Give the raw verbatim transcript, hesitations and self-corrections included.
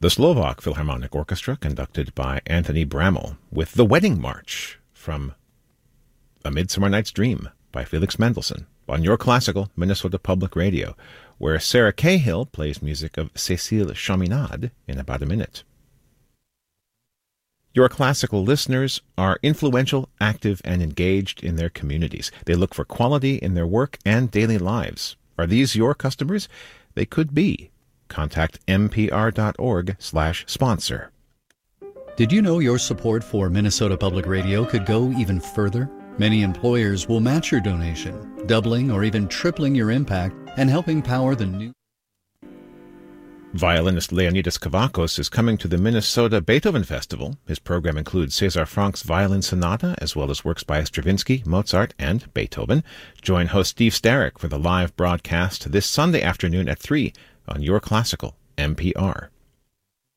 The Slovak Philharmonic Orchestra, conducted by Anthony Bramall, with The Wedding March from A Midsummer Night's Dream by Felix Mendelssohn on Your Classical Minnesota Public Radio, where Sarah Cahill plays music of Cécile Chaminade in about a minute. Your Classical listeners are influential, active, and engaged in their communities. They look for quality in their work and daily lives. Are these your customers? They could be. Contact m p r dot org slash sponsor. Did you know your support for Minnesota Public Radio could go even further? Many employers will match your donation, doubling or even tripling your impact and helping power the new... Violinist Leonidas Kavakos is coming to the Minnesota Beethoven Festival. His program includes César Franck's Violin Sonata, as well as works by Stravinsky, Mozart, and Beethoven. Join host Steve Starrick for the live broadcast this Sunday afternoon at three on Your Classical N P R.